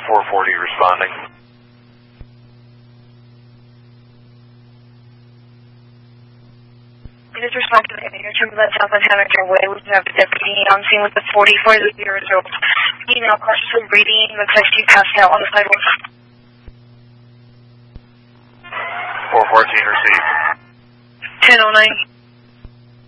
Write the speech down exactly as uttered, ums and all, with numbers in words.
four forty responding. It is responding to the Timberland South on Hamilton Way. We have a deputy on scene with the forty-four zero zero. Email cautiously reading. Looks like she passed out on the sidewalk. four fourteen received. ten oh nine.